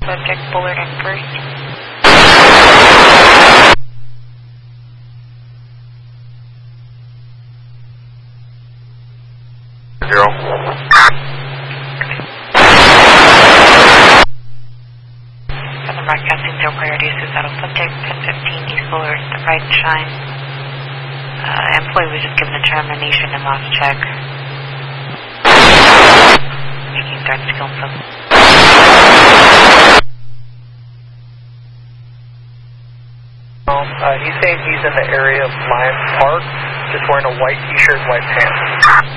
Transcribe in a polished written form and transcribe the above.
Subject Bullard in first. Zero. Broadcasting zero priority suicidal subject, 1015 East Bullard, the right shine. Employee was just given a termination and lost check. Making threats to kill himself. He's saying he's in the area of Lions Park, just wearing a white t-shirt and white pants.